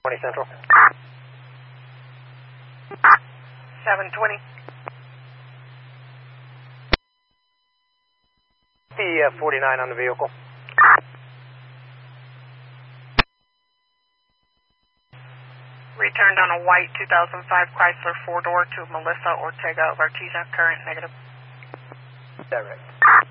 20 Central. 720. P49 on the vehicle. Returned on a white 2005 Chrysler 4-door to Melissa Ortega of Artesia. Current negative. Is that right?